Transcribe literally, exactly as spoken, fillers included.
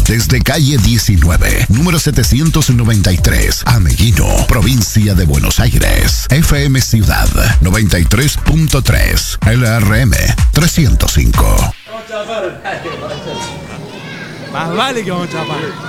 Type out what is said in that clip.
desde calle diecinueve, número setecientos noventa y tres, Ameguino, provincia de Buenos Aires. F M Ciudad noventa y tres punto tres, L R M trescientos cinco. Más vale que vamos a chapar.